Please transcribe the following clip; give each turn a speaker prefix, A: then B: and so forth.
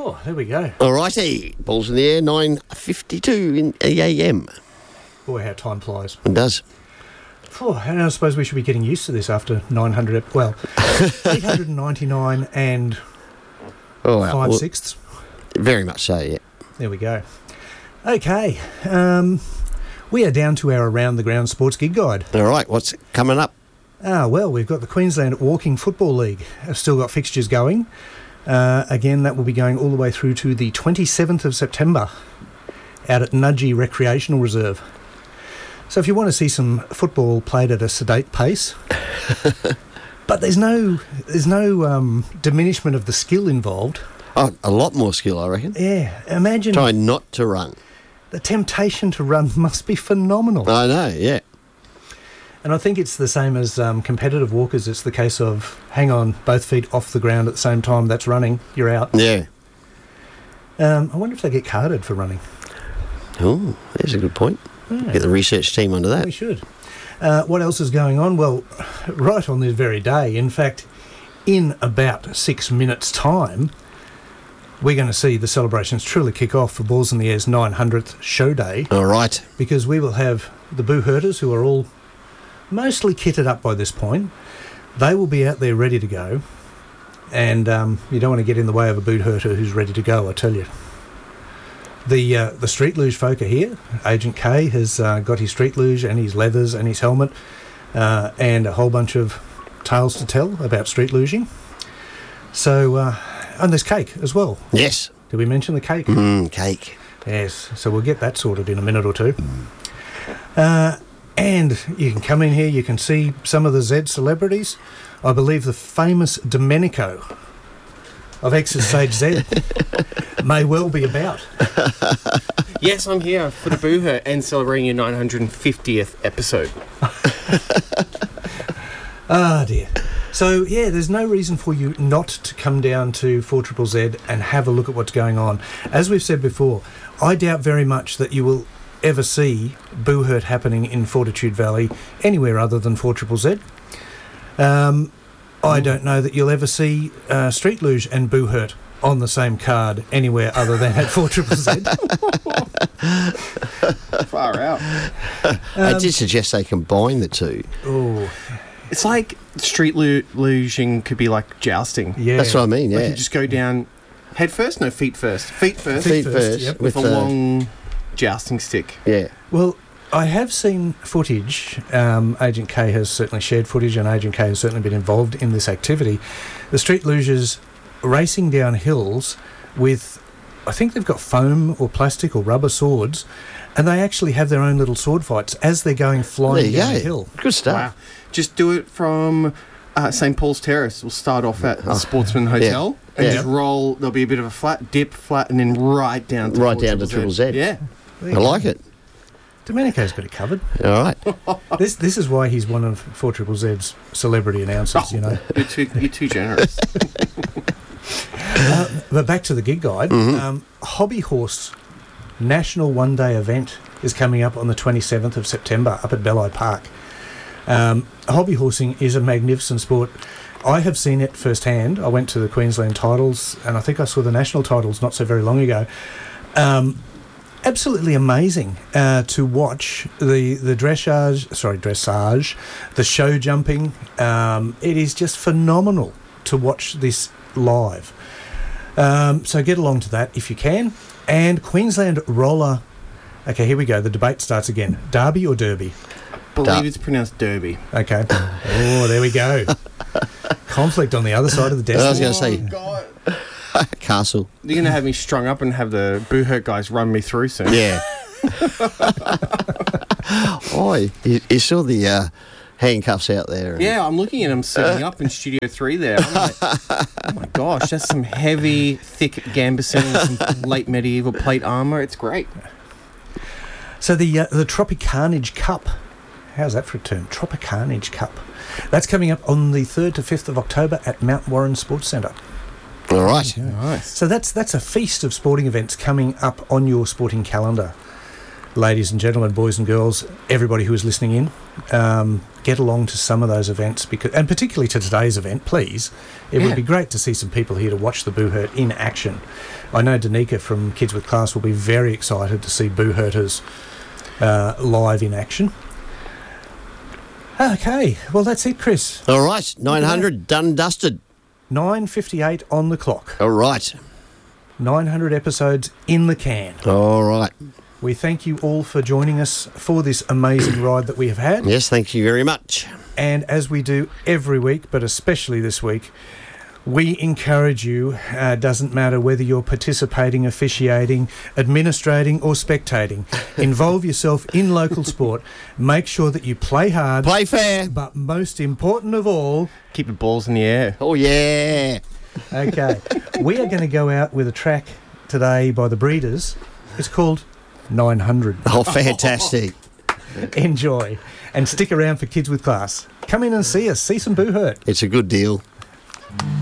A: Oh, there we go.
B: All righty. Balls in the air, 9:52 in the AM.
A: Boy, how time flies.
B: It does.
A: Oh, and I suppose we should be getting used to this after 899 and 5/6.
B: Very much so, yeah.
A: There we go. Okay. We are down to our Around the Ground Sports Gig Guide.
B: All right, what's coming up?
A: Well, we've got the Queensland Walking Football League. I've still got fixtures going. Again, that will be going all the way through to the 27th of September out at Nudgee Recreational Reserve. So if you want to see some football played at a sedate pace, but there's no diminishment of the skill involved.
B: Oh, a lot more skill, I reckon.
A: Yeah, imagine...
B: Try not to run.
A: The temptation to run must be phenomenal.
B: I know, yeah.
A: And I think it's the same as competitive walkers. It's the case of, hang on, both feet off the ground at the same time, that's running, you're out.
B: Yeah.
A: I wonder if they get carded for running.
B: Oh, there's a good point.
A: Yeah.
B: Get the research team under that.
A: We should. What else is going on? Well, right on this very day, in fact, in about 6 minutes' time, we're going to see the celebrations truly kick off for Balls in the Air's 900th show day.
B: All right.
A: Because we will have the Boo Hurters, who are all mostly kitted up by this point. They will be out there ready to go. And you don't want to get in the way of a Boo Hurter who's ready to go, I tell you. The street luge folk are here. Agent K has got his street luge and his leathers and his helmet and a whole bunch of tales to tell about street luging. So, and there's cake as well.
B: Yes.
A: Did we mention the cake?
B: Cake.
A: Yes. So we'll get that sorted in a minute or two. And you can come in here, you can see some of the Z celebrities. I believe the famous Domenico of Ex's Sage Z may well be about.
C: Yes, I'm here for the Boo Hurt and celebrating your 950th episode.
A: Ah, dear. So, yeah, there's no reason for you not to come down to 4ZZZ and have a look at what's going on. As we've said before, I doubt very much that you will ever see Boo Hurt happening in Fortitude Valley anywhere other than 4ZZZ. I don't know that you'll ever see Street Luge and Boo Hurt on the same card anywhere other than at 4ZZZ.
C: Far out.
B: I did suggest they combine the two.
A: Oh,
C: It's like street luging could be like jousting.
A: yeah.
B: That's what I mean, yeah.
C: Like you just go down head first? No, feet first. Feet first.
B: Feet first.
A: Yep.
C: With a long jousting stick.
B: Yeah.
A: Well, I have seen footage. Agent K has certainly shared footage, and Agent K has certainly been involved in this activity. The street lugers racing down hills with, I think they've got foam or plastic or rubber swords, and they actually have their own little sword fights as they're going flying down a hill.
B: Good stuff.
C: Wow. Just do it from St. Paul's Terrace. We'll start off at the Sportsman Hotel and just roll. There'll be a bit of a flat, and then right down to
B: Triple Z.
C: Yeah.
B: I like it.
A: Domenico's got it covered.
B: All right.
A: This is why he's one of 4ZZZ's celebrity announcers, you know.
C: You're too generous.
A: But back to the gig guide. Hobby Horse National One-Day event is coming up on the 27th of September up at Belli Park. Hobby horsing is a magnificent sport. I have seen it firsthand. I went to the Queensland titles, and I think I saw the national titles not so very long ago. Absolutely amazing to watch the dressage, the show jumping. It is just phenomenal to watch this live. So get along to that if you can. And Queensland Roller. Okay, here we go. The debate starts again. Derby or Derby?
C: Believe it's pronounced Derby.
A: Okay. Oh, there we go. Conflict on the other side of the desk.
B: I was going to say
C: God.
B: Castle.
C: You're going to have me strung up and have the Boo Hurt guys run me through soon.
B: Yeah. You saw the handcuffs out there.
C: Yeah, I'm looking at them setting up in Studio 3 there. I'm like, oh my gosh, that's some heavy, thick gambeson and some late medieval plate armour. It's great.
A: So the Tropicarnage Cup, how's that for a term? Tropicarnage Cup. That's coming up on the 3rd to 5th of October at Mount Warren Sports Centre.
B: All right.
C: Nice.
A: So that's a feast of sporting events coming up on your sporting calendar. ladies and gentlemen, boys and girls, everybody who is listening in, get along to some of those events, and particularly to today's event, please. It would be great to see some people here to watch the Boo Hurt in action. I know Danica from Kids with Class will be very excited to see Boo Hurters live in action. Okay, well, that's it, Chris.
B: All right, 900, done, dusted.
A: 9:58 on the clock.
B: All right.
A: 900 episodes in the can.
B: All right.
A: We thank you all for joining us for this amazing ride that we have had.
B: Yes, thank you very much.
A: And as we do every week, but especially this week, we encourage you, doesn't matter whether you're participating, officiating, administrating or spectating, involve yourself in local sport. Make sure that you play hard.
B: Play fair.
A: But most important of all,
C: keep the balls in the air.
B: Oh, yeah.
A: Okay. We are going to go out with a track today by the Breeders. It's called 900.
B: Oh, fantastic.
A: Enjoy. And stick around for Kids with Class. Come in and see us. See some Boo Hurt.
B: It's a good deal.